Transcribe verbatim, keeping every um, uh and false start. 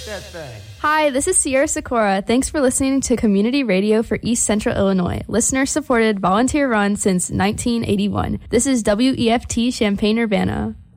that thing. Hi, this is Sierra Sikora. Thanks for listening to Community Radio for East Central Illinois. Listener-supported, volunteer-run since nineteen eighty-one. This is W E F T Champaign-Urbana.